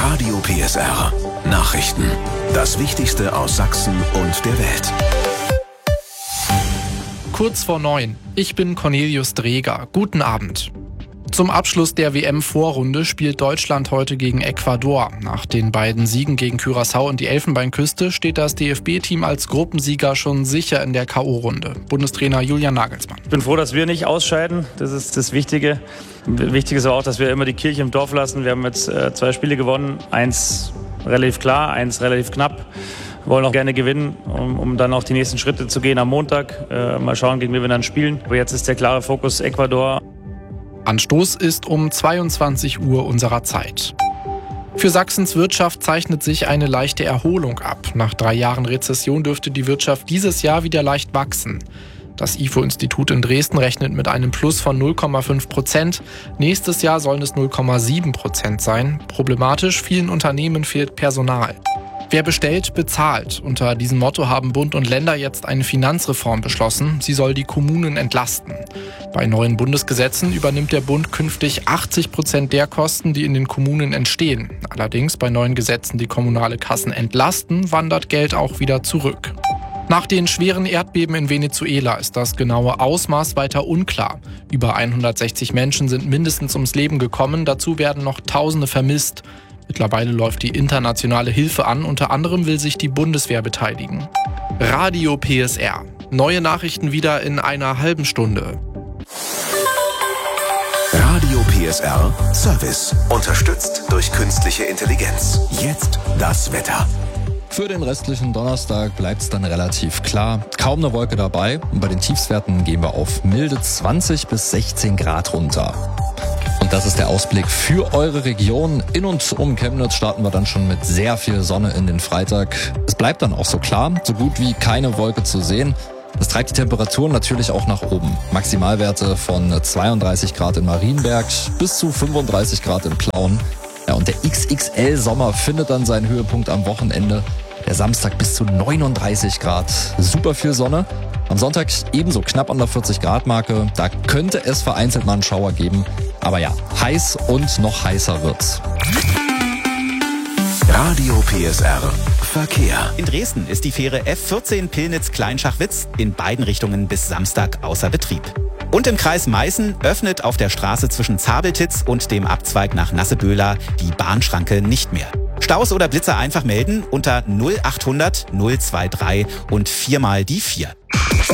Radio PSR. Nachrichten. Das Wichtigste aus Sachsen und der Welt. Kurz vor 9. Ich bin Cornelius Dreger. Guten Abend. Zum Abschluss der WM-Vorrunde spielt Deutschland heute gegen Ecuador. Nach den beiden Siegen gegen Curaçao und die Elfenbeinküste steht das DFB-Team als Gruppensieger schon sicher in der K.O.-Runde. Bundestrainer Julian Nagelsmann. Ich bin froh, dass wir nicht ausscheiden. Das ist das Wichtige. Wichtig ist auch, dass wir immer die Kirche im Dorf lassen. Wir haben jetzt 2 Spiele gewonnen. 1 relativ klar, 1 relativ knapp. Wir wollen auch gerne gewinnen, um dann auch die nächsten Schritte zu gehen am Montag. Mal schauen, gegen wen wir dann spielen. Aber jetzt ist der klare Fokus Ecuador. Anstoß ist um 22 Uhr unserer Zeit. Für Sachsens Wirtschaft zeichnet sich eine leichte Erholung ab. Nach 3 Jahren Rezession dürfte die Wirtschaft dieses Jahr wieder leicht wachsen. Das IFO-Institut in Dresden rechnet mit einem Plus von 0,5%. Nächstes Jahr sollen es 0,7% sein. Problematisch, vielen Unternehmen fehlt Personal. Wer bestellt, bezahlt. Unter diesem Motto haben Bund und Länder jetzt eine Finanzreform beschlossen. Sie soll die Kommunen entlasten. Bei neuen Bundesgesetzen übernimmt der Bund künftig 80% der Kosten, die in den Kommunen entstehen. Allerdings bei neuen Gesetzen, die kommunale Kassen entlasten, wandert Geld auch wieder zurück. Nach den schweren Erdbeben in Venezuela ist das genaue Ausmaß weiter unklar. Über 160 Menschen sind mindestens ums Leben gekommen, dazu werden noch Tausende vermisst. Mittlerweile läuft die internationale Hilfe an, unter anderem will sich die Bundeswehr beteiligen. Radio PSR. Neue Nachrichten wieder in einer halben Stunde. Radio PSR Service. Unterstützt durch künstliche Intelligenz. Jetzt das Wetter. Für den restlichen Donnerstag bleibt es dann relativ klar. Kaum eine Wolke dabei. Und bei den Tiefstwerten gehen wir auf milde 20 bis 16 Grad runter. Und das ist der Ausblick für eure Region. In und um Chemnitz starten wir dann schon mit sehr viel Sonne in den Freitag. Es bleibt dann auch so klar, so gut wie keine Wolke zu sehen. Das treibt die Temperaturen natürlich auch nach oben. Maximalwerte von 32 Grad in Marienberg bis zu 35 Grad in Plauen. Ja, und der XXL-Sommer findet dann seinen Höhepunkt am Wochenende. Der Samstag bis zu 39 Grad. Super viel Sonne. Am Sonntag ebenso knapp an der 40-Grad-Marke. Da könnte es vereinzelt mal einen Schauer geben. Aber ja, heiß und noch heißer wird's. Radio PSR Verkehr. In Dresden ist die Fähre F14 Pillnitz-Kleinschachwitz in beiden Richtungen bis Samstag außer Betrieb. Und im Kreis Meißen öffnet auf der Straße zwischen Zabeltitz und dem Abzweig nach Nasseböhla die Bahnschranke nicht mehr. Staus oder Blitzer einfach melden unter 0800 023 und 4 mal die 4.